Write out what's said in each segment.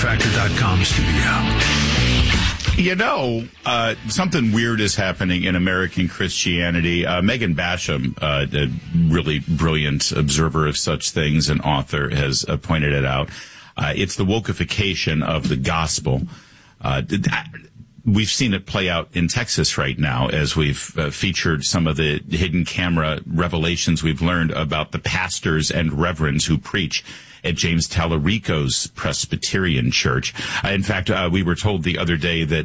WeatherFactor.com studio. You know, something weird is happening in American Christianity. Megan Basham, a really brilliant observer of such things and author, has pointed it out. It's the wokeification of the gospel. We've seen it play out in Texas right now as we've featured some of the hidden camera revelations we've learned about the pastors and reverends who preach at James Tallarico's Presbyterian Church. In fact, we were told the other day that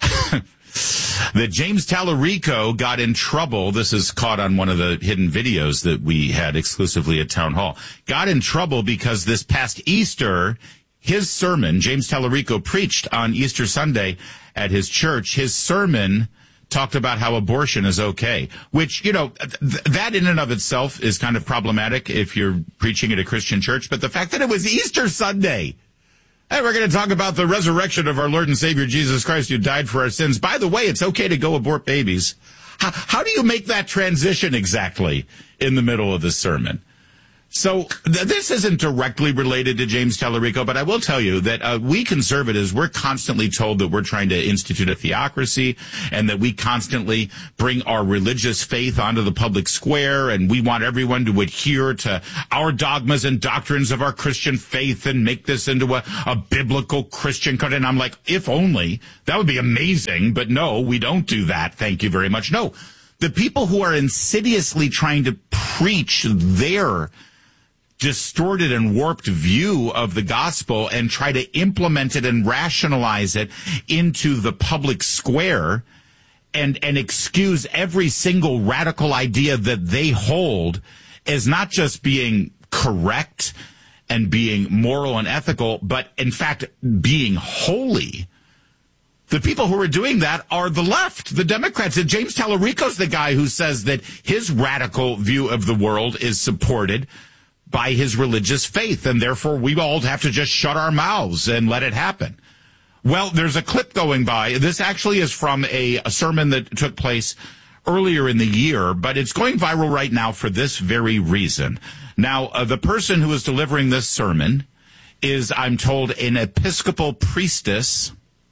that James Tallarico got in trouble. This is caught on one of the hidden videos that we had exclusively at Town Hall. Got in trouble because this past Easter, his sermon, James Tallarico preached on Easter Sunday at his church. His sermon talked about how abortion is okay, which, you know, that in and of itself is kind of problematic if you're preaching at a Christian church. But the fact that it was Easter Sunday, hey, we're going to talk about the resurrection of our Lord and Savior Jesus Christ, who died for our sins. By the way, it's okay to go abort babies. How do you make that transition exactly in the middle of the sermon? So this isn't directly related to James Tallarico, but I will tell you that we conservatives, we're constantly told that we're trying to institute a theocracy and that we constantly bring our religious faith onto the public square, and we want everyone to adhere to our dogmas and doctrines of our Christian faith and make this into a biblical Christian country. And I'm like, if only. That would be amazing. But no, we don't do that. Thank you very much. No, the people who are insidiously trying to preach their distorted and warped view of the gospel and try to implement it and rationalize it into the public square and excuse every single radical idea that they hold as not just being correct and being moral and ethical, but in fact being holy. The people who are doing that are the left, the Democrats. And James Tallarico's the guy who says that his radical view of the world is supported by his religious faith, and therefore we all have to just shut our mouths and let it happen. Well, there's a clip going by. This actually is from a sermon that took place earlier in the year, but it's going viral right now for this very reason. Now, the person who is delivering this sermon is, I'm told, an Episcopal priestess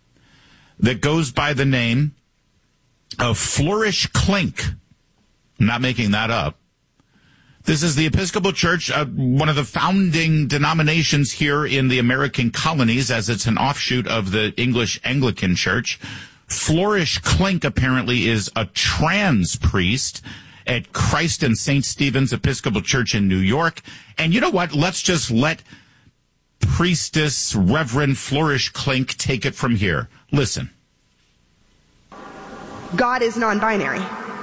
that goes by the name of Flourish Klink. I'm not making that up. This is the Episcopal Church, one of the founding denominations here in the American colonies, as it's an offshoot of the English Anglican Church. Flourish Klink apparently is a trans priest at Christ and St. Stephen's Episcopal Church in New York. And you know what? Let's just let Priestess Reverend Flourish Klink take it from here. Listen. God is non-binary.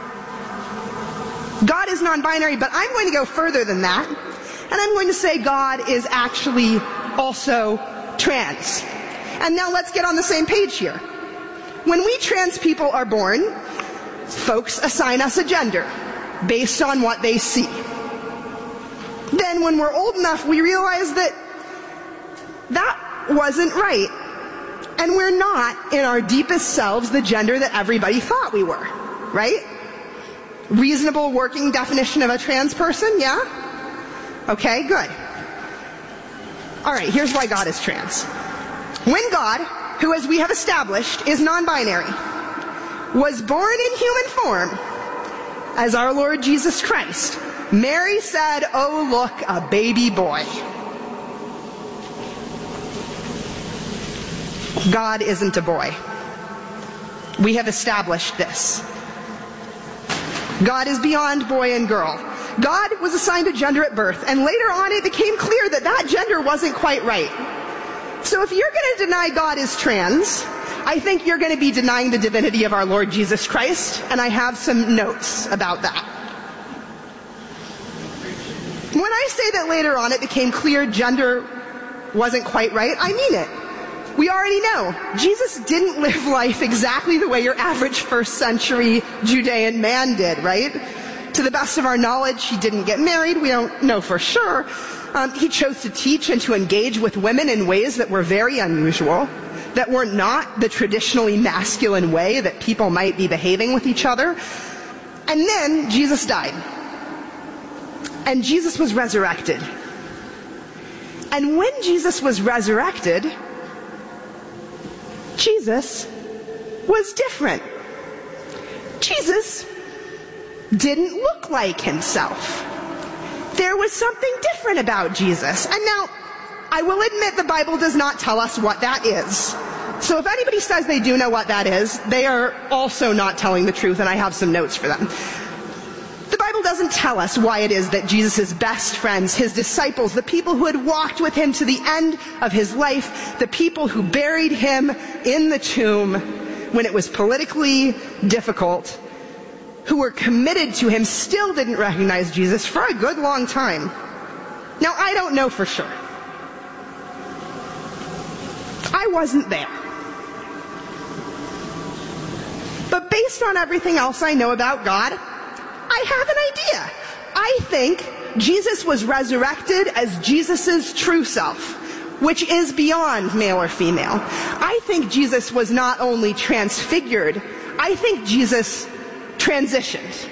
God is non-binary, but I'm going to go further than that, and I'm going to say God is actually also trans. And now let's get on the same page here. When we trans people are born, folks assign us a gender based on what they see. Then when we're old enough, we realize that that wasn't right. And we're not, in our deepest selves, the gender that everybody thought we were, right? Reasonable working definition of a trans person, yeah? Okay, good. All right, here's why God is trans. When God, who as we have established is non-binary, was born in human form as our Lord Jesus Christ, Mary said, "Oh, look, a baby boy." God isn't a boy. We have established this. God is beyond boy and girl. God was assigned a gender at birth, and later on it became clear that that gender wasn't quite right. So if you're going to deny God is trans, I think you're going to be denying the divinity of our Lord Jesus Christ, and I have some notes about that. When I say that later on it became clear gender wasn't quite right, I mean it. We already know Jesus didn't live life exactly the way your average first century Judean man did, right? To the best of our knowledge, he didn't get married. We don't know for sure. He chose to teach and to engage with women in ways that were very unusual, that were not the traditionally masculine way that people might be behaving with each other. And then Jesus died. And Jesus was resurrected. And when Jesus was resurrected, Jesus was different. Jesus didn't look like himself. There was something different about Jesus. And now, I will admit the Bible does not tell us what that is. So if anybody says they do know what that is, they are also not telling the truth, and I have some notes for them. The Bible doesn't tell us why it is that Jesus' best friends, his disciples, the people who had walked with him to the end of his life, the people who buried him in the tomb when it was politically difficult, who were committed to him, still didn't recognize Jesus for a good long time. Now, I don't know for sure. I wasn't there. But based on everything else I know about God, I have an idea. I think Jesus was resurrected as Jesus' true self, which is beyond male or female. I think Jesus was not only transfigured, I think Jesus transitioned.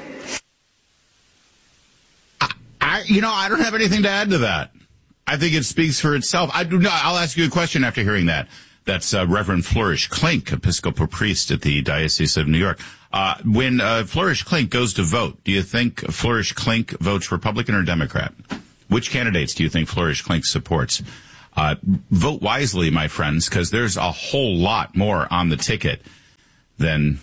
I don't have anything to add to that. I think it speaks for itself. I'll ask you a question after hearing that. That's Reverend Flourish Klink, Episcopal priest at the Diocese of New York. When Flourish Klink goes to vote, do you think Flourish Klink votes Republican or Democrat? Which candidates do you think Flourish Klink supports? Vote wisely, my friends, because there's a whole lot more on the ticket than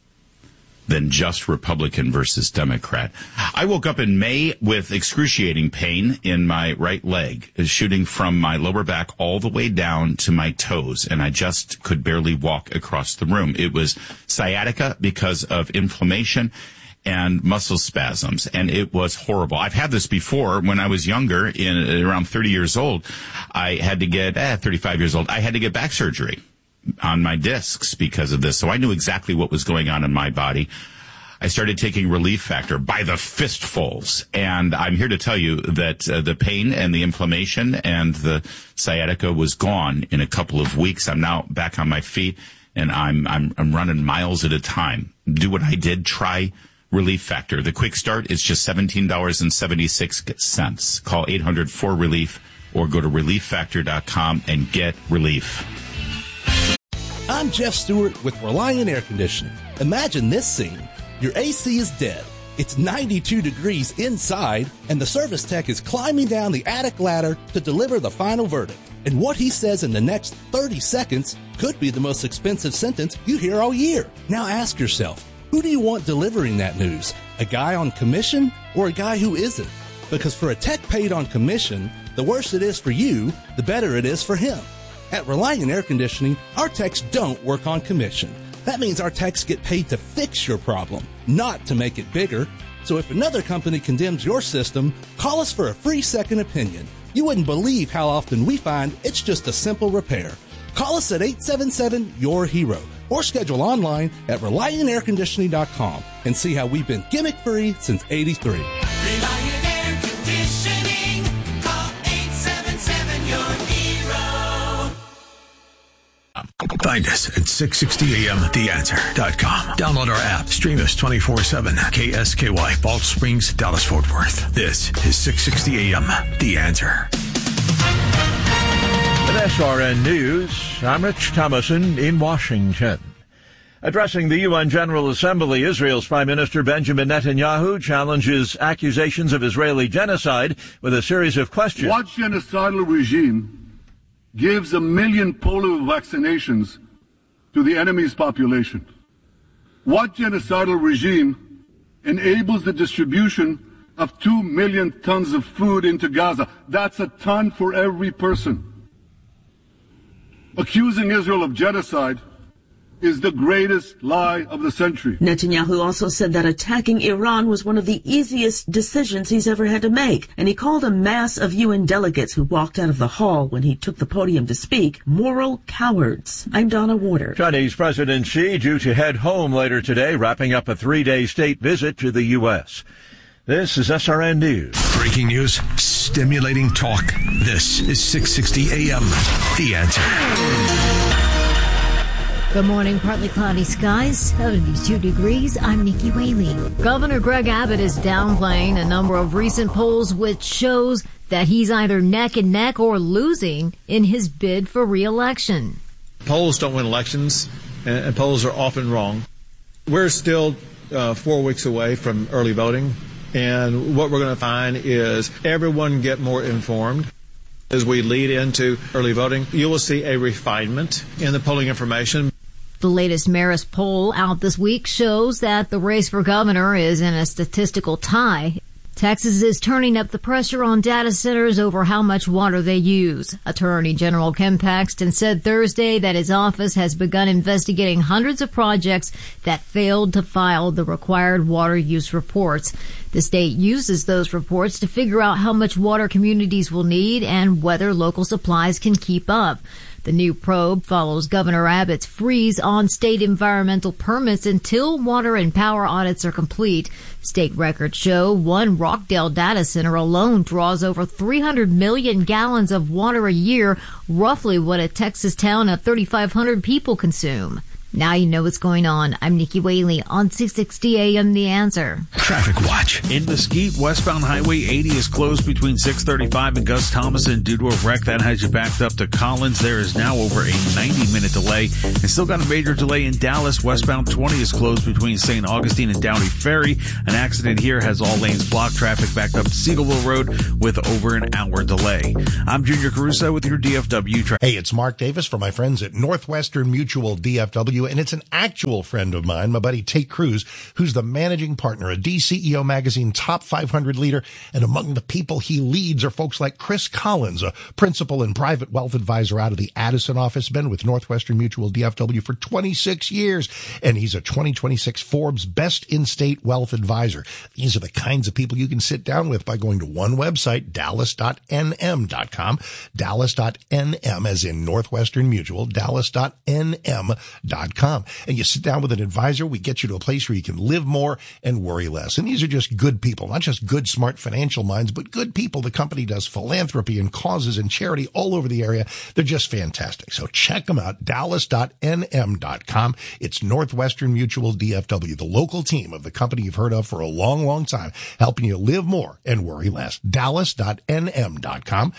just Republican versus Democrat. I woke up in May with excruciating pain in my right leg, shooting from my lower back all the way down to my toes, and I just could barely walk across the room. It was sciatica because of inflammation and muscle spasms, and it was horrible. I've had this before when I was younger, around 30 years old. I had to get, 35 years old, I had to get back surgery on my discs because of this. So I knew exactly what was going on in my body. I started taking Relief Factor by the fistfuls. And I'm here to tell you that the pain and the inflammation and the sciatica was gone in a couple of weeks. I'm now back on my feet and I'm running miles at a time. Do what I did. Try Relief Factor. The quick start is just $17.76. Call 800-4RELIEF or go to relieffactor.com and get relief. I'm Jeff Stewart with Reliant Air Conditioning. Imagine this scene. Your AC is dead. It's 92 degrees inside, and the service tech is climbing down the attic ladder to deliver the final verdict. And what he says in the next 30 seconds could be the most expensive sentence you hear all year. Now ask yourself, who do you want delivering that news? A guy on commission or a guy who isn't? Because for a tech paid on commission, the worse it is for you, the better it is for him. At Reliant Air Conditioning, our techs don't work on commission. That means our techs get paid to fix your problem, not to make it bigger. So if another company condemns your system, call us for a free second opinion. You wouldn't believe how often we find it's just a simple repair. Call us at 877-YOUR-HERO or schedule online at ReliantAirConditioning.com and see how we've been gimmick-free since '83. Reliant Air Conditioning. Call 877-YOUR-HERO. Find us at 660amtheanswer.com. Download our app. Stream us 24/7. KSKY, Balch Springs, Dallas, Fort Worth. This is 660 AM, The Answer. At SRN News, I'm Rich Thomason in Washington. Addressing the UN General Assembly, Israel's Prime Minister Benjamin Netanyahu challenges accusations of Israeli genocide with a series of questions. What genocidal regime gives 1 million polio vaccinations to the enemy's population? What genocidal regime enables the distribution of 2 million tons of food into Gaza? That's a ton for every person. Accusing Israel of genocide is the greatest lie of the century. Netanyahu also said that attacking Iran was one of the easiest decisions he's ever had to make, and he called a mass of UN delegates who walked out of the hall when he took the podium to speak moral cowards. I'm Donna Warder. Chinese President Xi due to head home later today, wrapping up a 3-day state visit to the U.S. This is SRN News. Breaking news, stimulating talk. This is 660 AM, The Answer. Good morning. Partly cloudy skies, 72 degrees. I'm Nikki Whaley. Governor Greg Abbott is downplaying a number of recent polls which shows that he's either neck and neck or losing in his bid for re-election. Polls don't win elections, and polls are often wrong. We're still 4 weeks away from early voting, and what we're going to find is everyone get more informed. As we lead into early voting, you will see a refinement in the polling information. The latest Marist poll out this week shows that the race for governor is in a statistical tie. Texas is turning up the pressure on data centers over how much water they use. Attorney General Ken Paxton said Thursday that his office has begun investigating hundreds of projects that failed to file the required water use reports. The state uses those reports to figure out how much water communities will need and whether local supplies can keep up. The new probe follows Governor Abbott's freeze on state environmental permits until water and power audits are complete. State records show one Rockdale data center alone draws over 300 million gallons of water a year, roughly what a Texas town of 3,500 people consume. Now you know what's going on. I'm Nikki Whaley on 660 AM The Answer. Traffic watch. In Mesquite, westbound Highway 80 is closed between 635 and Gus Thomason due to a wreck that has you backed up to Collins. There is now over a 90-minute delay. And still got a major delay in Dallas. Westbound 20 is closed between St. Augustine and Downey Ferry. An accident here has all lanes blocked. Traffic backed up to Seagullville Road with over an hour delay. I'm Junior Caruso with your DFW traffic. Hey, it's Mark Davis from my friends at Northwestern Mutual DFW. And it's an actual friend of mine, my buddy Tate Cruz, who's the managing partner, a DCEO magazine top 500 leader. And among the people he leads are folks like Chris Collins, a principal and private wealth advisor out of the Addison office, been with Northwestern Mutual DFW for 26 years. And he's a 2026 Forbes Best In-State Wealth Advisor. These are the kinds of people you can sit down with by going to one website, dallas.nm.com, dallas.nm as in Northwestern Mutual, dallas.nm.com. And you sit down with an advisor, we get you to a place where you can live more and worry less. And these are just good people, not just good, smart financial minds, but good people. The company does philanthropy and causes and charity all over the area. They're just fantastic. So check them out, dallas.nm.com. It's Northwestern Mutual DFW, the local team of the company you've heard of for a long, long time, helping you live more and worry less. dallas.nm.com,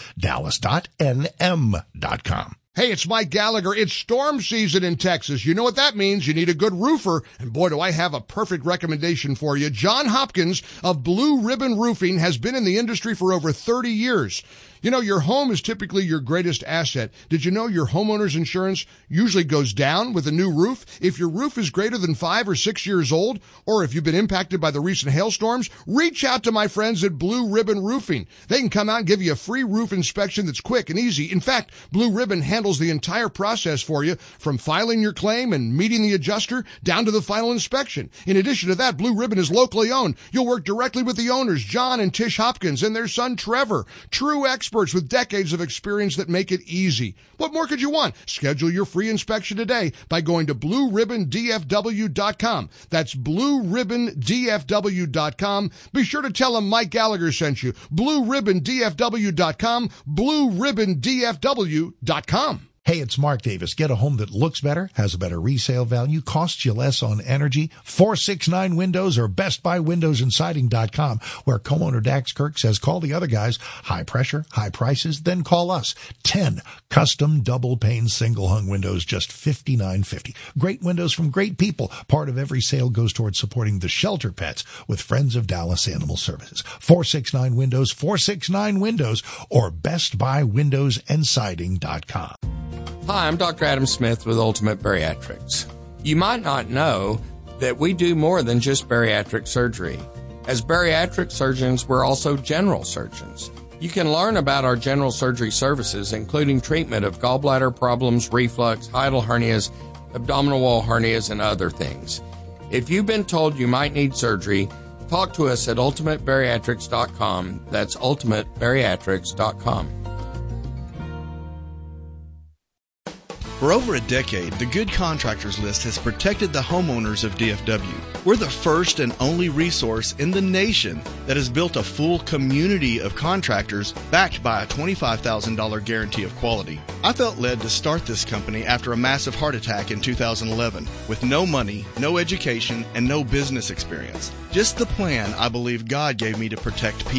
dallas.nm.com. Hey, it's Mike Gallagher. It's storm season in Texas. You know what that means. You need a good roofer. And boy, do I have a perfect recommendation for you. John Hopkins of Blue Ribbon Roofing has been in the industry for over 30 years. You know, your home is typically your greatest asset. Did you know your homeowner's insurance usually goes down with a new roof? If your roof is greater than 5 or 6 years old, or if you've been impacted by the recent hailstorms, reach out to my friends at Blue Ribbon Roofing. They can come out and give you a free roof inspection that's quick and easy. In fact, Blue Ribbon handles the entire process for you, from filing your claim and meeting the adjuster down to the final inspection. In addition to that, Blue Ribbon is locally owned. You'll work directly with the owners, John and Tish Hopkins, and their son, Trevor. True experts with decades of experience that make it easy. What more could you want? Schedule your free inspection today by going to BlueRibbonDFW.com. That's BlueRibbonDFW.com. Be sure to tell them Mike Gallagher sent you. BlueRibbonDFW.com, BlueRibbonDFW.com. Hey, it's Mark Davis. Get a home that looks better, has a better resale value, costs you less on energy. 469 Windows or BestBuyWindowsAndSiding.com, where co-owner Dax Kirk says call the other guys. High pressure, high prices, then call us. 10 custom double-pane single-hung windows, just $59.50. Great windows from great people. Part of every sale goes towards supporting the shelter pets with Friends of Dallas Animal Services. 469 Windows, 469 Windows, or BestBuyWindowsAndSiding.com. Hi, I'm Dr. Adam Smith with Ultimate Bariatrics. You might not know that we do more than just bariatric surgery. As bariatric surgeons, we're also general surgeons. You can learn about our general surgery services, including treatment of gallbladder problems, reflux, hiatal hernias, abdominal wall hernias, and other things. If you've been told you might need surgery, talk to us at ultimatebariatrics.com. That's ultimatebariatrics.com. For over a decade, the Good Contractors List has protected the homeowners of DFW. We're the first and only resource in the nation that has built a full community of contractors backed by a $25,000 guarantee of quality. I felt led to start this company after a massive heart attack in 2011 with no money, no education, and no business experience. Just the plan I believe God gave me to protect people.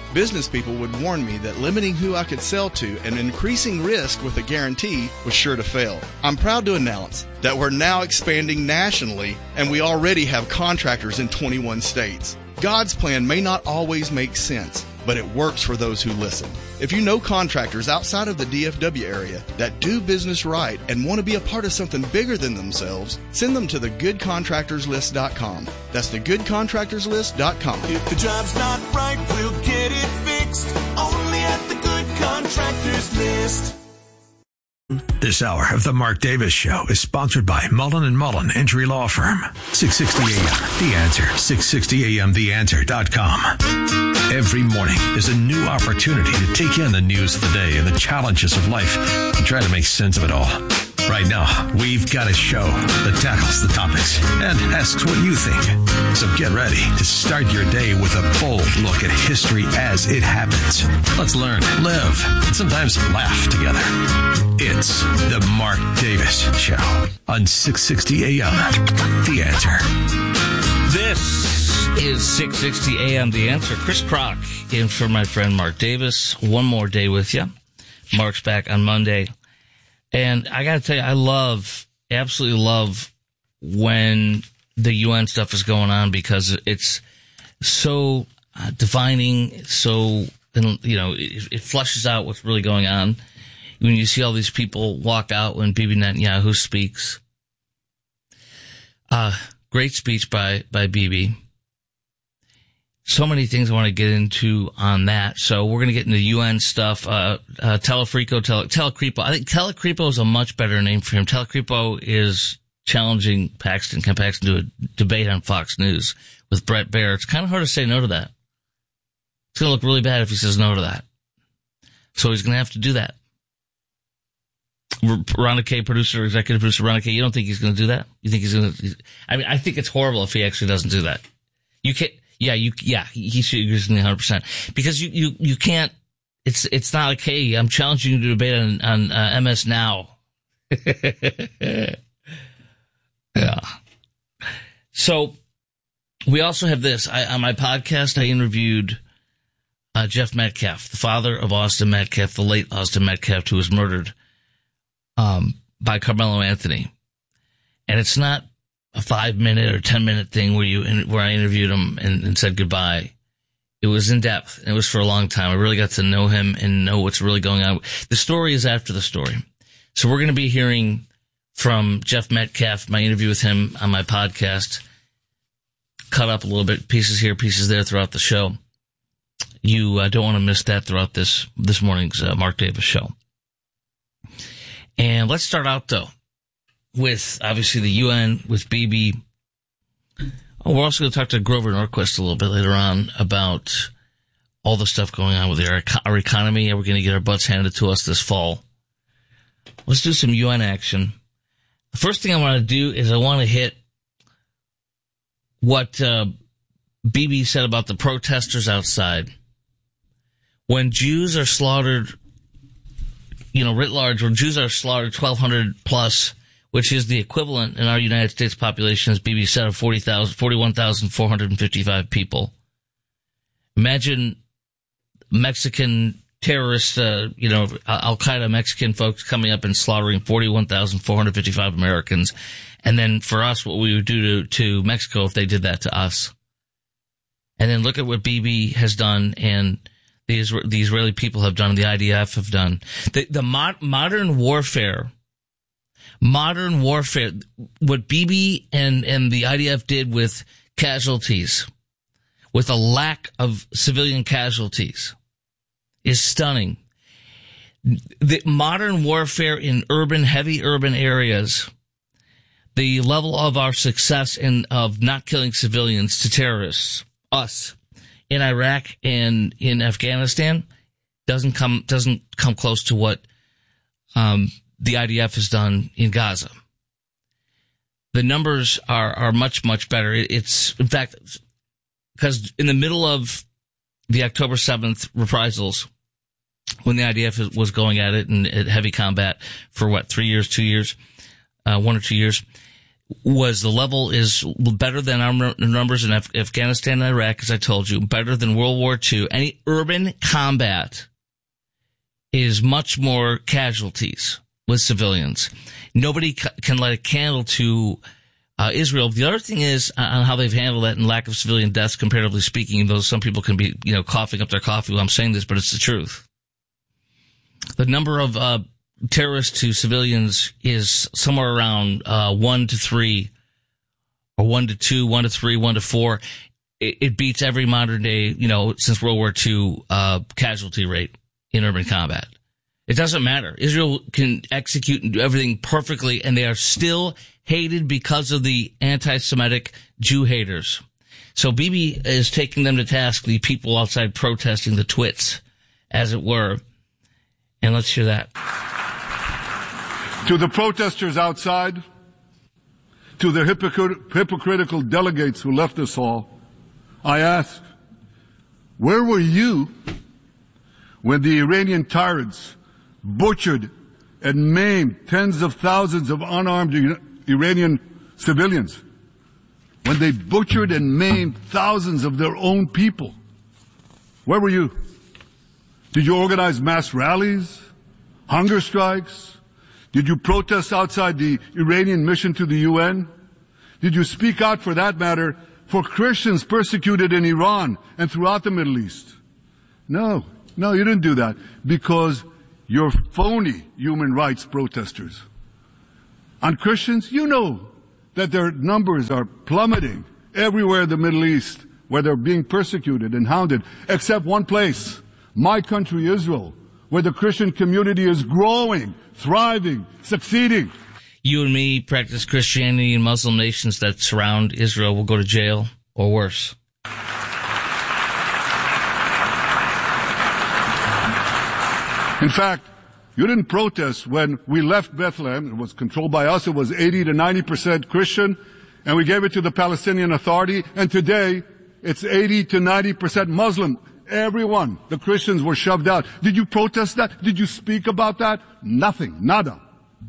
business people would warn me that limiting who I could sell to and increasing risk with a guarantee was sure to fail. I'm proud to announce that we're now expanding nationally, and we already have contractors in 21 states. God's plan may not always make sense, but it works for those who listen. If you know contractors outside of the DFW area that do business right and want to be a part of something bigger than themselves, send them to thegoodcontractorslist.com. That's thegoodcontractorslist.com. If the job's not right, we'll get it fixed. Only at the Good Contractors List. This hour of the Mark Davis Show is sponsored by Mullen & Mullen Injury Law Firm. 660 AM, The Answer. 660 AM, TheAnswer.com. Every morning is a new opportunity to take in the news of the day and the challenges of life and try to make sense of it all. Right now, we've got a show that tackles the topics and asks what you think. So get ready to start your day with a bold look at history as it happens. Let's learn, live, and sometimes laugh together. It's the Mark Davis Show on 660 AM. The Answer. This is 660 AM The Answer. Chris Crock in for my friend Mark Davis. One more day with you. Mark's back on Monday. And I got to tell you, I absolutely love when the UN stuff is going on because it's so defining, so, it flushes out what's really going on. When you see all these people walk out when Bibi Netanyahu speaks. Great speech by Bibi. So many things I want to get into on that. So we're going to get into UN stuff. Telekripo. I think Telekripo is a much better name for him. Telekripo is challenging Paxton. Can Paxton do a debate on Fox News with Brett Baer? It's kind of hard to say no to that. It's going to look really bad if he says no to that. So he's going to have to do that. Rhonda K, executive producer Rhonda K, you don't think he's going to do that? You think he's going to? I think it's horrible if he actually doesn't do that. You can't. He should agree with me 100%. Because you can't, it's not like, hey, I'm challenging you to debate on MS Now. Yeah. So, we also have this. On my podcast, I interviewed Jeff Metcalf, the father of Austin Metcalf, the late Austin Metcalf, who was murdered by Carmelo Anthony. And it's not a 5-minute or 10-minute thing where I interviewed him and said goodbye. It was in depth, and it was for a long time. I really got to know him and know what's really going on. The story is after the story. So we're going to be hearing from Jeff Metcalf, my interview with him on my podcast, cut up a little bit, pieces here, pieces there throughout the show. You don't want to miss that throughout this morning's Mark Davis Show. And let's start out, though, with, obviously, the UN, with Bibi. Oh, we're also going to talk to Grover Norquist a little bit later on about all the stuff going on with our economy. Are we going to get our butts handed to us this fall? Let's do some UN action. The first thing I want to do is I want to hit what Bibi said about the protesters outside. When Jews are slaughtered, writ large, when Jews are slaughtered 1,200 plus, which is the equivalent in our United States population, as Bibi said, of 41,455 people. Imagine Mexican terrorists, Al-Qaeda Mexican folks coming up and slaughtering 41,455 Americans. And then for us, what we would do to Mexico if they did that to us. And then look at what Bibi has done and the Israeli people have done, the IDF have done. The modern warfare, what Bibi and the IDF did with casualties, with a lack of civilian casualties, is stunning. The modern warfare in heavy urban areas, the level of our success of not killing civilians to terrorists, us, in Iraq and in Afghanistan, doesn't come close to what the IDF has done in Gaza. The numbers are much, much better. It's, in fact, because in the middle of the October 7th reprisals, when the IDF was going at it and at heavy combat for 3 years, 2 years, 1 or 2 years, was the level is better than our numbers in Afghanistan and Iraq, as I told you, better than World War II. Any urban combat is much more casualties with civilians. Nobody can light a candle to Israel. The other thing is on how they've handled that and lack of civilian deaths, comparatively speaking, though some people can be, coughing up their coffee while I'm saying this, but it's the truth. The number of terrorists to civilians is somewhere around 1 to 3, or 1 to 2, 1 to 3, 1 to 4. It beats every modern day, since World War II, casualty rate in urban combat. It doesn't matter. Israel can execute and do everything perfectly, and they are still hated because of the anti-Semitic Jew haters. So Bibi is taking them to task, the people outside protesting, the twits, as it were. And let's hear that. To the protesters outside, to the hypocritical delegates who left this hall, I ask, where were you when the Iranian tyrants butchered and maimed tens of thousands of unarmed Iranian civilians? When they butchered and maimed thousands of their own people? Where were you? Did you organize mass rallies? Hunger strikes? Did you protest outside the Iranian mission to the UN? Did you speak out, for that matter, for Christians persecuted in Iran and throughout the Middle East? No, you didn't do that, because you're phony human rights protesters. On Christians, you know that their numbers are plummeting everywhere in the Middle East, where they're being persecuted and hounded, except one place, my country, Israel, where the Christian community is growing, thriving, succeeding. You and me practice Christianity in Muslim nations that surround Israel will go to jail or worse. In fact, you didn't protest when we left Bethlehem. It was controlled by us. It was 80 to 90% Christian, and we gave it to the Palestinian Authority. And today, it's 80 to 90% Muslim. Everyone, the Christians, were shoved out. Did you protest that? Did you speak about that? Nothing. Nada.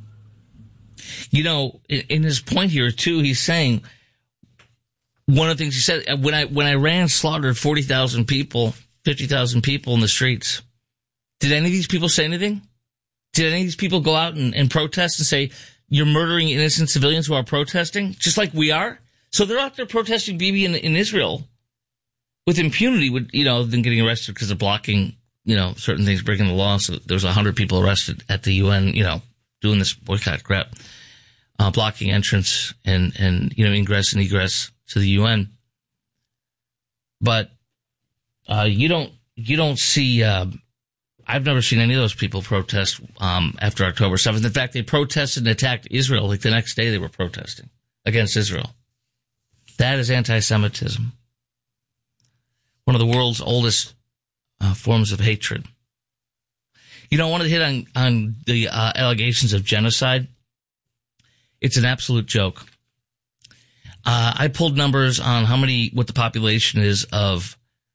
In his point here, too, he's saying, one of the things he said, when Iran slaughtered 40,000 people, 50,000 people in the streets, did any of these people say anything? Did any of these people go out and protest and say, you're murdering innocent civilians who are protesting, just like we are? So they're out there protesting Bibi in Israel with impunity, than getting arrested because of blocking, certain things, breaking the law. So there was 100 people arrested at the UN, doing this boycott crap, blocking entrance and ingress and egress to the UN. But you don't see. I've never seen any of those people protest after October 7th. In fact, they protested and attacked Israel. Like the next day, they were protesting against Israel. That is anti-Semitism. One of the world's oldest forms of hatred. I want to hit on the allegations of genocide. It's an absolute joke. I pulled numbers on what the population is of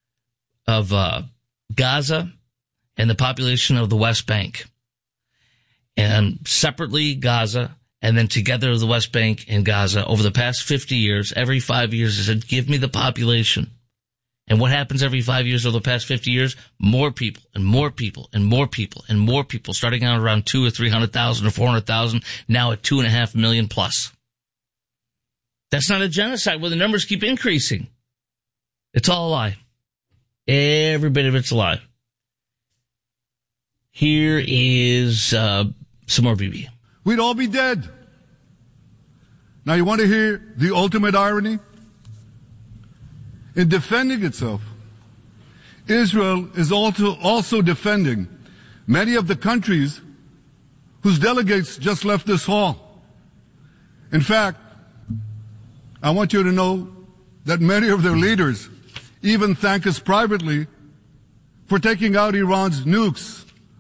Gaza and the population of the West Bank. And separately Gaza, and then together the West Bank and Gaza over the past 50 years, every 5 years, I said, give me the population. And what happens every 5 years over the past 50 years? More people and more people and more people and more people, starting out around 200,000 or 300,000 or 400,000, now at 2.5 million plus. That's not a genocide where the numbers keep increasing. It's all a lie. Every bit of it's a lie. Here is some more Bibi. We'd all be dead. Now you want to hear the ultimate irony? In defending itself, Israel is also defending many of the countries whose delegates just left this hall. In fact, I want you to know that many of their leaders even thank us privately for taking out Iran's nukes.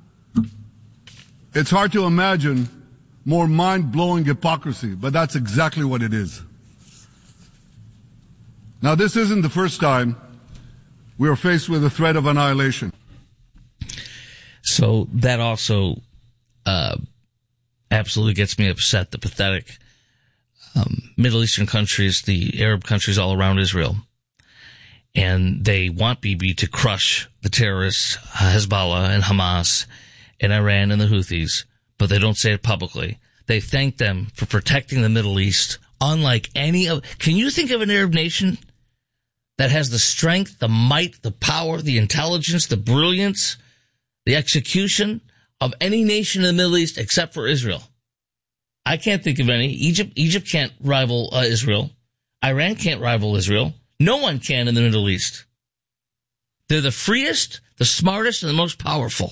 It's hard to imagine more mind-blowing hypocrisy, but that's exactly what it is. Now, this isn't the first time we are faced with the threat of annihilation. So that also absolutely gets me upset, the pathetic Middle Eastern countries, the Arab countries all around Israel. And they want Bibi to crush the terrorists, Hezbollah and Hamas and Iran and the Houthis, but they don't say it publicly. They thank them for protecting the Middle East, unlike any of... Can you think of an Arab nation that has the strength, the might, the power, the intelligence, the brilliance, the execution of any nation in the Middle East except for Israel? I can't think of any. Egypt can't rival Israel. Iran can't rival Israel. No one can in the Middle East. They're the freest, the smartest, and the most powerful.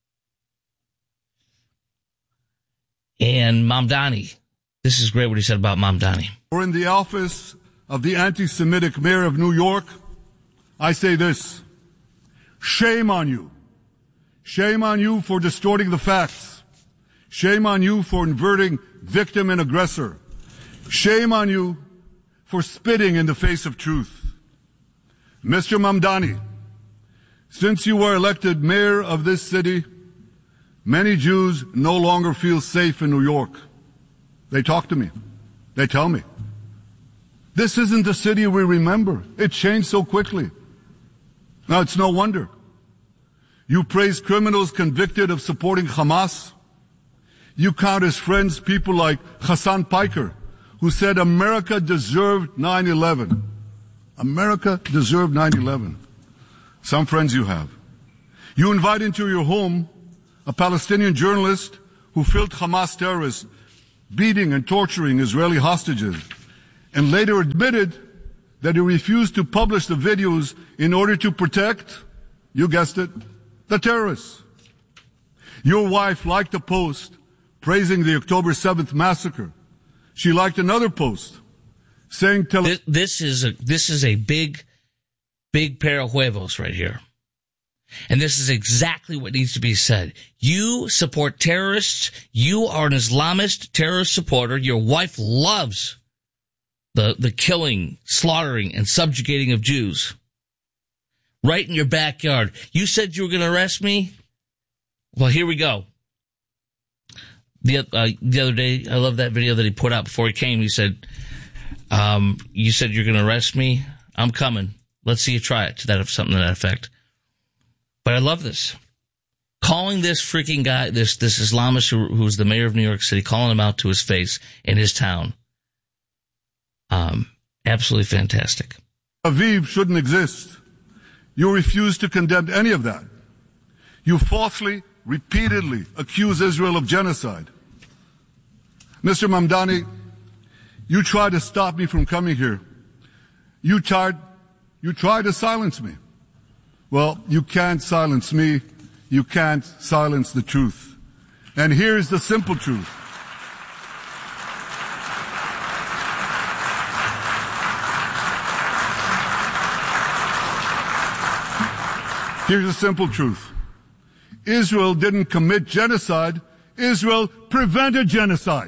And Mamdani. This is great what he said about Mamdani. Or in the office of the anti-Semitic mayor of New York, I say this: shame on you. Shame on you for distorting the facts. Shame on you for inverting victim and aggressor. Shame on you for spitting in the face of truth. Mr. Mamdani, since you were elected mayor of this city, many Jews no longer feel safe in New York. They talk to me. They tell me. This isn't the city we remember. It changed so quickly. Now, it's no wonder. You praise criminals convicted of supporting Hamas. You count as friends people like Hassan Piker, who said America deserved 9/11. America deserved 9/11. Some friends you have. You invite into your home a Palestinian journalist who filmed Hamas terrorists beating and torturing Israeli hostages, and later admitted that he refused to publish the videos in order to protect, you guessed it, the terrorists. Your wife liked a post praising the October 7th massacre. She liked another post saying... This is a big pair of huevos right here. And this is exactly what needs to be said. You support terrorists. You are an Islamist terrorist supporter. Your wife loves the killing, slaughtering, and subjugating of Jews. Right in your backyard. You said you were going to arrest me? Well, here we go. The other day, I love that video that he put out before he came. He said, you said you're going to arrest me? I'm coming. Let's see you try it. Something to that effect. But I love this. Calling this freaking guy, this Islamist who's the mayor of New York City, calling him out to his face in his town. Absolutely fantastic. Aviv shouldn't exist. You refuse to condemn any of that. You falsely, repeatedly accuse Israel of genocide. Mr. Mamdani, you tried to stop me from coming here. You tried to silence me. Well, you can't silence me. You can't silence the truth. And here's the simple truth. Here's the simple truth. Israel didn't commit genocide. Israel prevented genocide.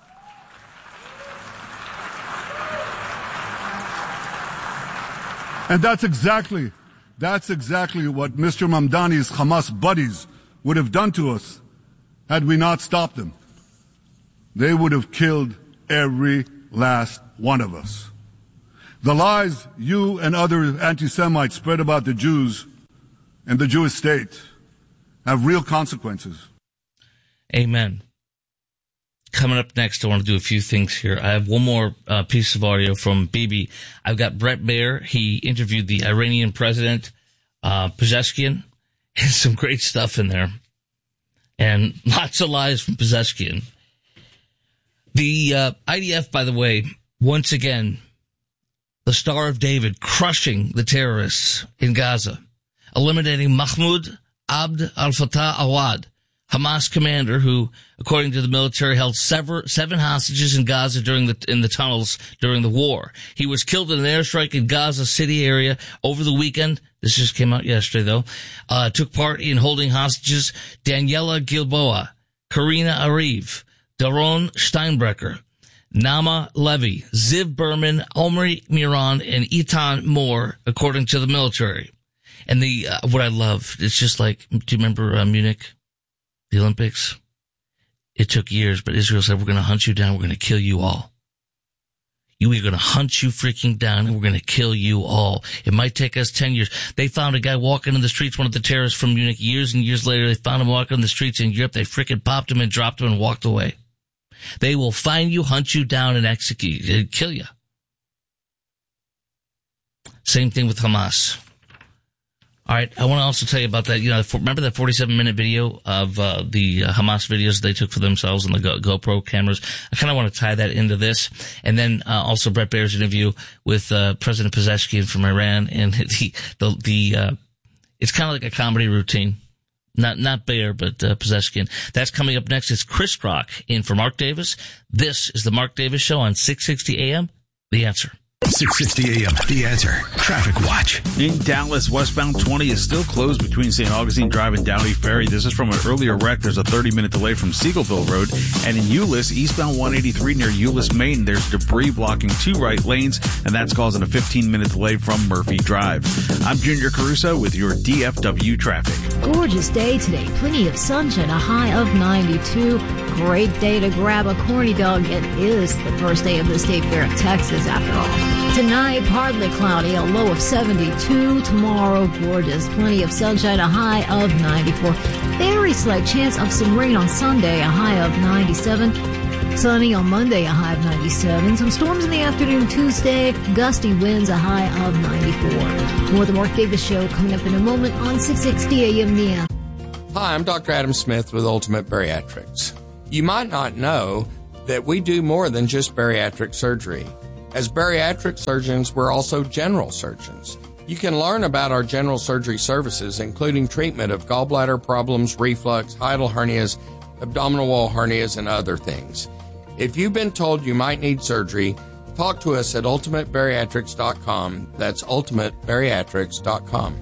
And that's exactly what Mr. Mamdani's Hamas buddies would have done to us had we not stopped them. They would have killed every last one of us. The lies you and other anti-Semites spread about the Jews and the Jewish state have real consequences. Amen. Coming up next, I want to do a few things here. I have one more piece of audio from Bibi. I've got Bret Baier. He interviewed the Iranian president, Pezeshkian, and some great stuff in there. And lots of lies from Pezeshkian. The IDF, by the way, once again, the Star of David, crushing the terrorists in Gaza, eliminating Mahmoud Abd al-Fattah Awad, Hamas commander who, according to the military, held 7 hostages in Gaza in the tunnels during the war. He was killed in an airstrike in Gaza City area over the weekend. This just came out yesterday, though. Took part in holding hostages Daniela Gilboa, Karina Ariv, Daron Steinbrecher, Nama Levy, Ziv Berman, Omri Miran, and Eitan Moore, according to the military. And what I love, it's just like, do you remember Munich? The Olympics? It took years, but Israel said, we're going to hunt you down. We're going to kill you all. We're going to hunt you freaking down, and we're going to kill you all. It might take us 10 years. They found a guy walking in the streets, one of the terrorists from Munich. Years and years later, they found him walking in the streets in Europe. They freaking popped him and dropped him and walked away. They will find you, hunt you down, and execute you, kill you. Same thing with Hamas. All right, I want to also tell you about that. Remember that 47-minute video of the Hamas videos they took for themselves on the GoPro cameras? I kind of want to tie that into this. And then also Bret Baier's interview with President Pezeshkian from Iran. And it's kind of like a comedy routine. Not Bayer, but Pezeshkian. That's coming up next. It's Chris Rock in for Mark Davis. This is the Mark Davis Show on 660 AM. The Answer. 660 AM, The Answer. Traffic Watch. In Dallas, westbound 20 is still closed between St. Augustine Drive and Downey Ferry. This is from an earlier wreck. There's a 30-minute delay from Seagoville Road. And in Euless, eastbound 183 near Euless, Maine, there's debris blocking 2 right lanes, and that's causing a 15-minute delay from Murphy Drive. I'm Junior Caruso with your DFW traffic. Gorgeous day today. Plenty of sunshine, a high of 92. Great day to grab a corny dog. It is the first day of the State Fair of Texas, after all. Tonight, partly cloudy, a low of 72. Tomorrow, gorgeous. Plenty of sunshine, a high of 94. Very slight chance of some rain on Sunday, a high of 97. Sunny on Monday, a high of 97. Some storms in the afternoon Tuesday, gusty winds, a high of 94. More of the Mark Davis Show coming up in a moment on 660 AM The Answer. Hi, I'm Dr. Adam Smith with Ultimate Bariatrics. You might not know that we do more than just bariatric surgery. As bariatric surgeons, we're also general surgeons. You can learn about our general surgery services, including treatment of gallbladder problems, reflux, hiatal hernias, abdominal wall hernias, and other things. If you've been told you might need surgery, talk to us at ultimatebariatrics.com. That's ultimatebariatrics.com.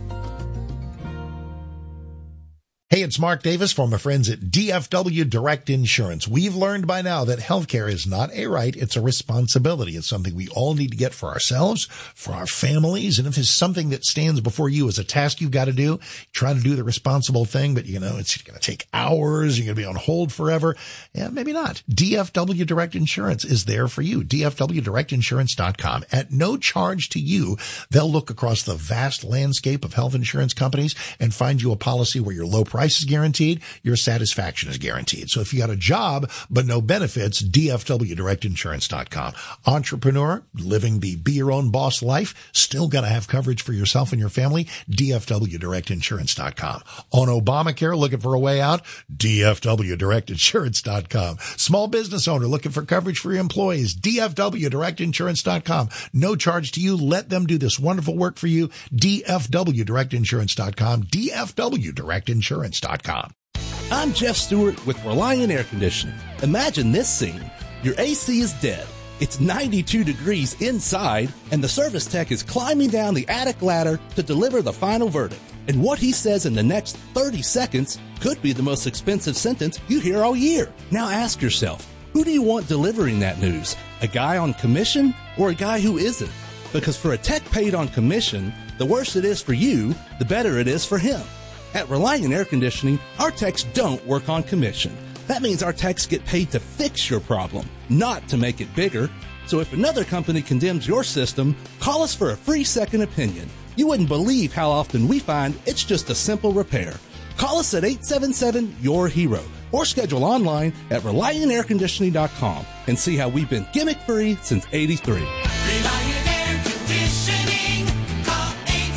Hey, it's Mark Davis from my friends at DFW Direct Insurance. We've learned by now that healthcare is not a right, it's a responsibility. It's something we all need to get for ourselves, for our families, and if it's something that stands before you as a task you've got to do, try to do the responsible thing, but it's going to take hours, you're going to be on hold forever. Yeah, maybe not. DFW Direct Insurance is there for you. DFWDirectInsurance.com. At no charge to you, they'll look across the vast landscape of health insurance companies and find you a policy where your low price is guaranteed, your satisfaction is guaranteed. So if you got a job but no benefits, DFWDirectInsurance.com. Entrepreneur, living the be your own boss life, still got to have coverage for yourself and your family, DFWDirectInsurance.com. On Obamacare, looking for a way out, DFWDirectInsurance.com. Small business owner looking for coverage for your employees, DFWDirectInsurance.com. No charge to you. Let them do this wonderful work for you, DFWDirectInsurance.com, DFWDirectInsurance.com. I'm Jeff Stewart with Reliant Air Conditioning. Imagine this scene. Your AC is dead. It's 92 degrees inside, and the service tech is climbing down the attic ladder to deliver the final verdict. And what he says in the next 30 seconds could be the most expensive sentence you hear all year. Now ask yourself, who do you want delivering that news? A guy on commission or a guy who isn't? Because for a tech paid on commission, the worse it is for you, the better it is for him. At Reliant Air Conditioning, our techs don't work on commission. That means our techs get paid to fix your problem, not to make it bigger. So if another company condemns your system, call us for a free second opinion. You wouldn't believe how often we find it's just a simple repair. Call us at 877-YOUR-HERO or schedule online at ReliantAirConditioning.com and see how we've been gimmick-free since '83. Reliant Air Conditioning. Call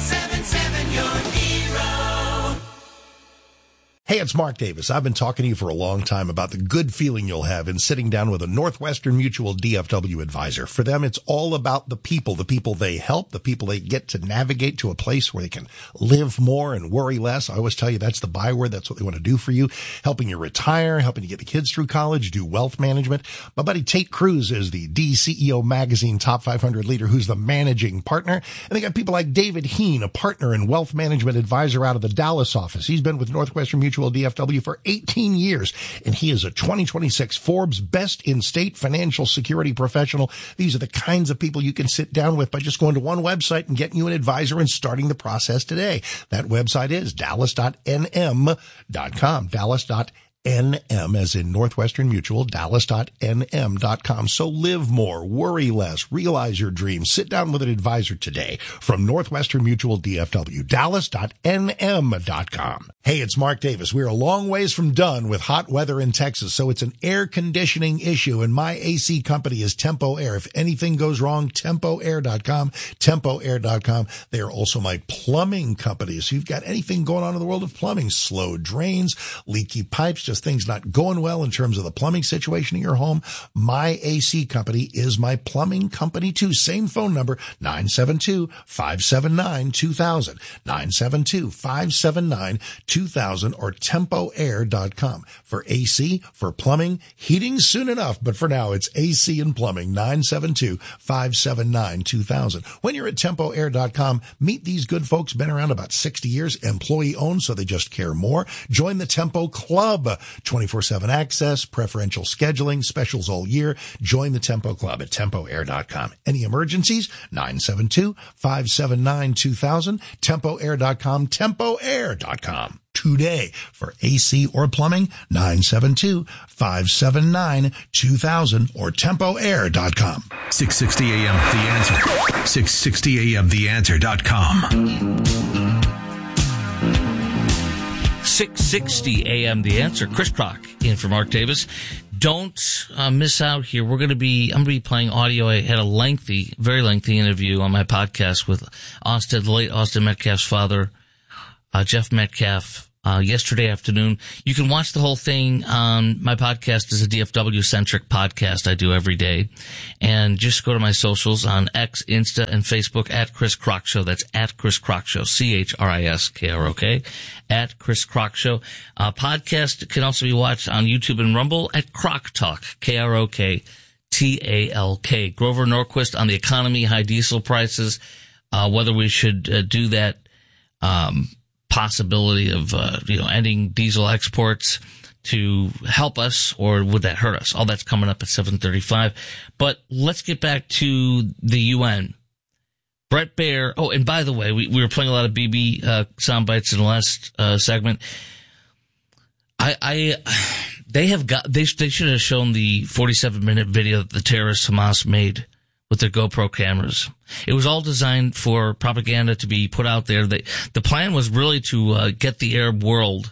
877-YOUR-HERO. Hey, it's Mark Davis. I've been talking to you for a long time about the good feeling you'll have in sitting down with a Northwestern Mutual DFW advisor. For them, it's all about the people they help, the people they get to navigate to a place where they can live more and worry less. I always tell you that's the byword. That's what they want to do for you, helping you retire, helping you get the kids through college, do wealth management. My buddy Tate Cruz is the DCEO Magazine Top 500 leader who's the managing partner. And they got people like David Heen, a partner and wealth management advisor out of the Dallas office. He's been with Northwestern Mutual DFW for 18 years, and he is a 2026 Forbes Best in State Financial Security Professional. These are the kinds of people you can sit down with by just going to one website and getting you an advisor and starting the process today. That website is dallas.nm.com, dallas.nm.com. NM as in Northwestern Mutual, Dallas.nm.com. So live more, worry less, realize your dreams. Sit down with an advisor today from Northwestern Mutual DFW, Dallas.nm.com. Hey, it's Mark Davis. We're a long ways from done with hot weather in Texas, so it's an air conditioning issue, and my AC company is Tempo Air. If anything goes wrong, TempoAir.com, TempoAir.com. They are also my plumbing company. So you've got anything going on in the world of plumbing, slow drains, leaky pipes, just things not going well in terms of the plumbing situation in your home, my AC company is my plumbing company too. Same phone number, 972-579-2000, 972-579-2000, or TempoAir.com. For AC, for plumbing, heating soon enough, but for now it's AC and plumbing, 972-579-2000. When you're at TempoAir.com, meet these good folks, been around about 60 years, employee owned, so they just care more. Join the Tempo Club. 24/7 access, preferential scheduling, specials all year. Join the Tempo Club at TempoAir.com. Any emergencies? 972-579-2000, TempoAir.com, TempoAir.com. Today for AC or plumbing, 972-579-2000 or TempoAir.com. 660 AM The Answer. 660 AM TheAnswer.com. 660 AM The Answer. Chris Crock in for Mark Davis. Don't miss out here. I'm going to be playing audio. I had a very lengthy interview on my podcast with the late Austin Metcalf's father, Jeff Metcalf, yesterday afternoon. You can watch the whole thing on my podcast. Is a DFW-centric podcast I do every day. And just go to my socials on X, Insta, and Facebook at Chris Crock Show. That's at Chris Crock Show, ChrisKrock, at Chris Crock Show. Podcast can also be watched on YouTube and Rumble at Crock Talk, KROKTALK. Grover Norquist on the economy, high diesel prices, whether we should do that, possibility of, ending diesel exports to help us, or would that hurt us? All that's coming up at 7:35. But let's get back to the UN. Bret Baier. Oh, and by the way, we were playing a lot of BB sound bites in the last segment. They should have shown the 47-minute video that the terrorist Hamas made with their GoPro cameras. It was all designed for propaganda to be put out there. The plan was really to get the Arab world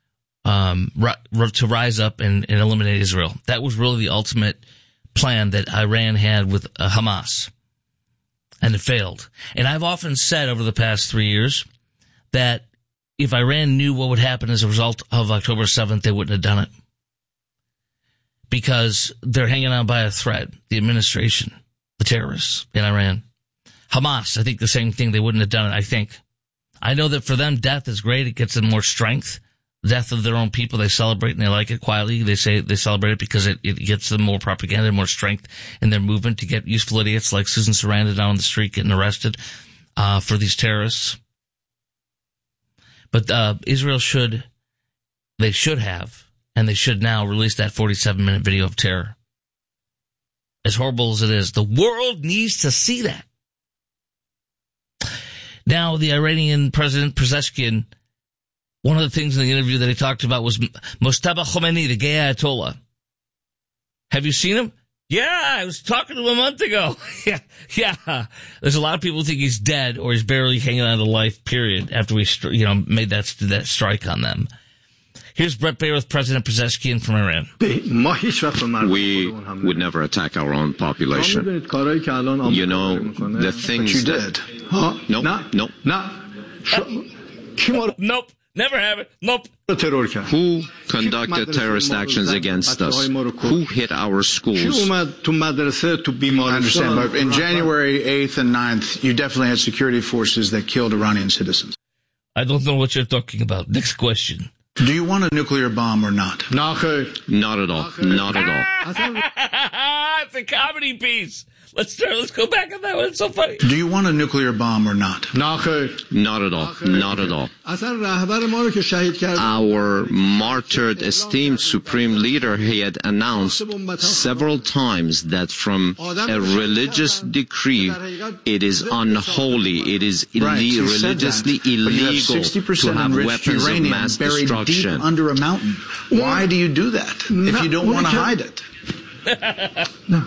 to rise up and eliminate Israel. That was really the ultimate plan that Iran had with Hamas. And it failed. And I've often said over the past 3 years that if Iran knew what would happen as a result of October 7th, they wouldn't have done it. Because they're hanging on by a thread, the administration, the terrorists in Iran. Hamas, I think the same thing. They wouldn't have done it, I think. I know that for them, death is great. It gets them more strength. Death of their own people, they celebrate and they like it quietly. They say they celebrate it because it gets them more propaganda and more strength in their movement to get useful idiots like Susan Sarandon down on the street getting arrested for these terrorists. But Israel should have, and they should now release that 47-minute video of terror. As horrible as it is, the world needs to see that. Now, the Iranian President Pezeshkian, one of the things in the interview that he talked about was Mojtaba Khomeini, the gay Ayatollah. Have you seen him? Yeah, I was talking to him a month ago. Yeah. There's a lot of people who think he's dead or he's barely hanging on to life, period, after we, made that strike on them. Here's Bret Baier with President Pezeshkian from Iran. We would never attack our own population. You know, the things that... Nope. Never have it. Nope. Who conducted terrorist actions against us? Who hit our schools? I understand, but in January 8th and 9th, you definitely had security forces that killed Iranian citizens. I don't know what you're talking about. Next question. Do you want a nuclear bomb or not? Not at all. Not at all. It's a comedy piece. Let's go back on that one. It's so funny. Do you want a nuclear bomb or not? Not at all. Not at all. Our martyred, esteemed supreme leader, he had announced several times that from a religious decree, it is unholy, it is religiously illegal to have weapons of mass destruction. Deep under a mountain. Why do you do that if you don't want to hide it? No.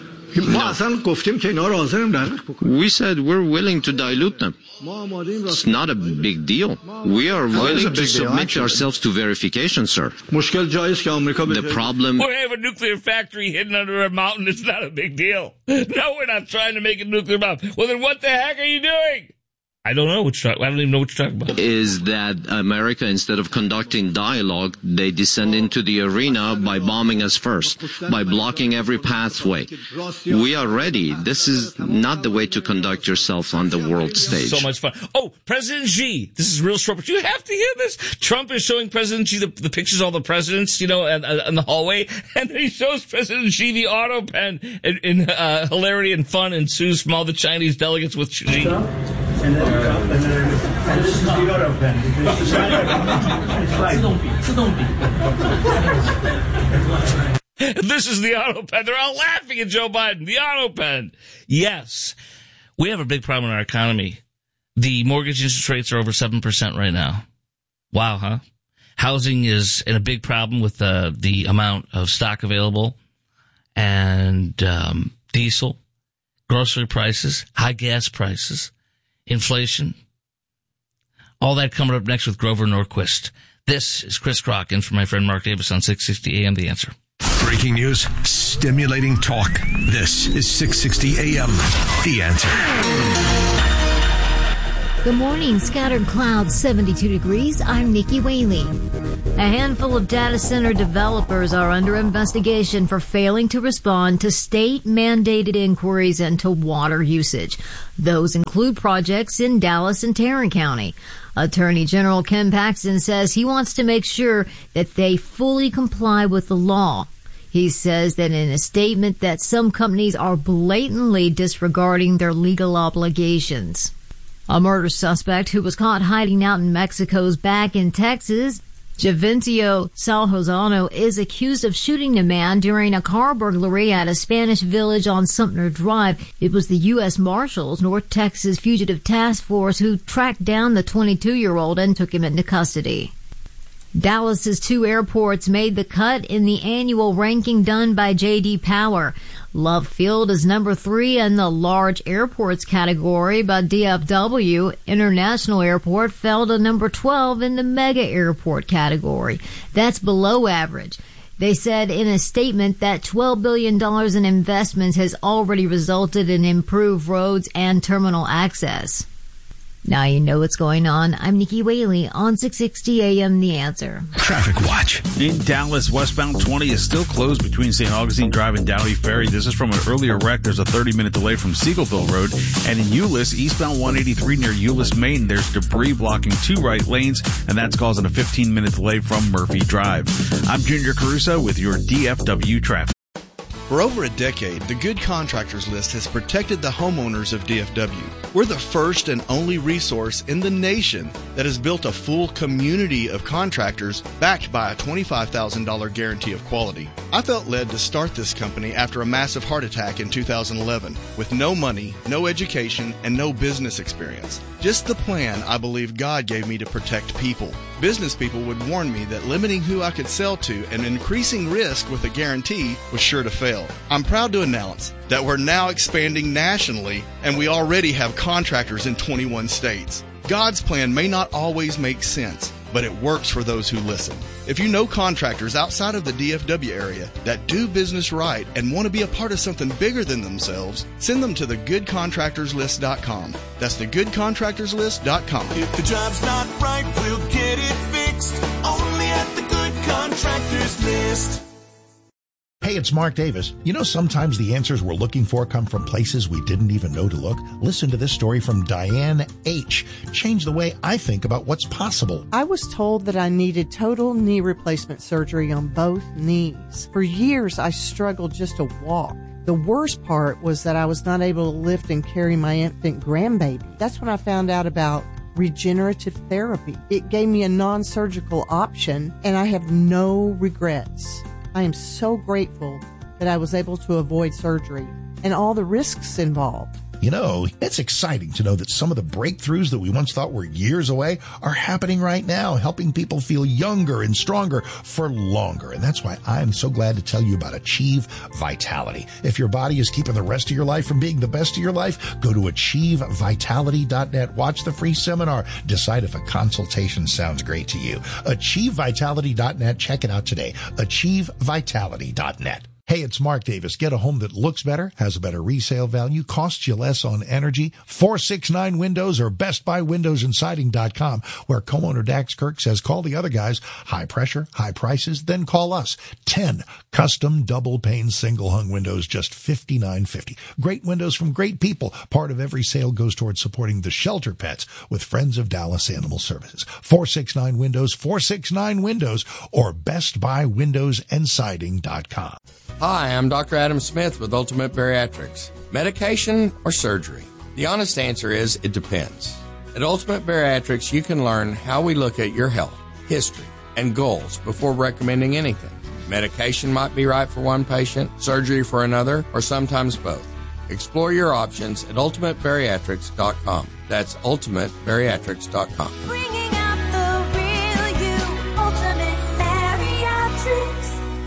We said we're willing to dilute them. It's not a big deal. We are willing to submit ourselves to verification, sir. The problem... We have a nuclear factory hidden under a mountain. It's not a big deal. No, we're not trying to make a nuclear bomb. Well, then what the heck are you doing? I don't know what you're talking about. I don't even know what you're talking about. Is that America, instead of conducting dialogue, they descend into the arena by bombing us first, by blocking every pathway. We are ready. This is not the way to conduct yourself on the world stage. So much fun. Oh, President Xi. This is real short, but you have to hear this. Trump is showing President Xi the pictures of all the presidents, in the hallway, and then he shows President Xi the auto pen, and hilarity and fun ensues from all the Chinese delegates with Xi. And this is the auto pen. This is the auto pen. They're all laughing at Joe Biden. The auto pen. Yes. We have a big problem in our economy. The mortgage interest rates are over 7% right now. Wow, huh? Housing is in a big problem with the amount of stock available, and diesel, grocery prices, high gas prices, inflation, all that coming up next with Grover Norquist. This is Chris Crock in for my friend Mark Davis on 660 AM The Answer. Breaking news, stimulating talk. This is 660 AM The Answer. Good morning. Scattered clouds, 72 degrees. I'm Nikki Whaley. A handful of data center developers are under investigation for failing to respond to state-mandated inquiries into water usage. Those include projects in Dallas and Tarrant County. Attorney General Ken Paxton says he wants to make sure that they fully comply with the law. He says that in a statement that some companies are blatantly disregarding their legal obligations. A murder suspect who was caught hiding out in Mexico's back in Texas, Javencio Salhozano, is accused of shooting a man during a car burglary at a Spanish village on Sumter Drive. It was the U.S. Marshals, North Texas Fugitive Task Force, who tracked down the 22-year-old and took him into custody. Dallas's 2 airports made the cut in the annual ranking done by J.D. Power. Love Field is number 3 in the large airports category, but DFW International Airport fell to number 12 in the mega airport category. That's below average. They said in a statement that $12 billion in investments has already resulted in improved roads and terminal access. Now you know what's going on. I'm Nikki Whaley on 660 AM The Answer. Traffic Watch. In Dallas, westbound 20 is still closed between St. Augustine Drive and Dowdy Ferry. This is from an earlier wreck. There's a 30-minute delay from Seagoville Road. And in Euless, eastbound 183 near Euless, Maine, there's debris blocking 2 right lanes, and that's causing a 15-minute delay from Murphy Drive. I'm Junior Caruso with your DFW traffic. For over a decade, the Good Contractors List has protected the homeowners of DFW. We're the first and only resource in the nation that has built a full community of contractors backed by a $25,000 guarantee of quality. I felt led to start this company after a massive heart attack in 2011 with no money, no education, and no business experience. Just the plan I believe God gave me to protect people. Business people would warn me that limiting who I could sell to and increasing risk with a guarantee was sure to fail. I'm proud to announce that we're now expanding nationally, and we already have contractors in 21 states. God's plan may not always make sense, but it works for those who listen. If you know contractors outside of the DFW area that do business right and want to be a part of something bigger than themselves, send them to thegoodcontractorslist.com. That's thegoodcontractorslist.com. If the job's not right, we'll get it fixed. Only at the Good Contractors List. Hey, it's Mark Davis. You know, sometimes the answers we're looking for come from places we didn't even know to look. Listen to this story from Diane H. Changed the way I think about what's possible. I was told that I needed total knee replacement surgery on both knees. For years, I struggled just to walk. The worst part was that I was not able to lift and carry my infant grandbaby. That's when I found out about regenerative therapy. It gave me a non-surgical option, and I have no regrets. I am so grateful that I was able to avoid surgery and all the risks involved. You know, it's exciting to know that some of the breakthroughs that we once thought were years away are happening right now, helping people feel younger and stronger for longer. And that's why I'm so glad to tell you about Achieve Vitality. If your body is keeping the rest of your life from being the best of your life, go to achievevitality.net. Watch the free seminar. Decide if a consultation sounds great to you. achievevitality.net. Check it out today. achievevitality.net. Hey, it's Mark Davis. Get a home that looks better, has a better resale value, costs you less on energy. 469 Windows or BestBuyWindowsAndSiding.com, where co-owner Dax Kirk says, call the other guys. High pressure, high prices, then call us. 10 custom double-pane single-hung windows, just $59.50. Great windows from great people. Part of every sale goes towards supporting the shelter pets with Friends of Dallas Animal Services. 469 Windows, 469 Windows, or BestBuyWindowsAndSiding.com. Hi, I'm Dr. Adam Smith with Ultimate Bariatrics. Medication or surgery? The honest answer is it depends. At Ultimate Bariatrics, you can learn how we look at your health, history, and goals before recommending anything. Medication might be right for one patient, surgery for another, or sometimes both. Explore your options at ultimatebariatrics.com. That's ultimatebariatrics.com. Bringing out the real you, Ultimate Bariatrics.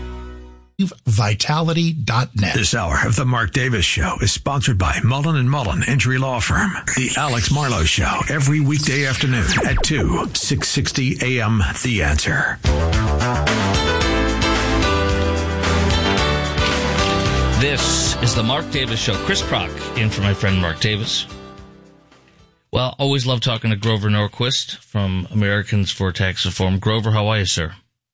Vitality.net. This hour of the Mark Davis Show is sponsored by Mullen & Mullen Injury Law Firm. The Alex Marlowe Show, every weekday afternoon at 2, 660 AM. The Answer. This is the Mark Davis Show. Chris Kroc in for my friend Mark Davis. Well, always love talking to Grover Norquist from Americans for Tax Reform. Grover, how are you, sir?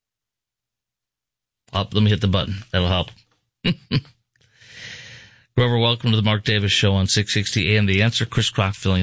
Let me hit the button. That'll help. Grover, welcome to the Mark Davis Show on 660 AM. The Answer. Chris Kroc filling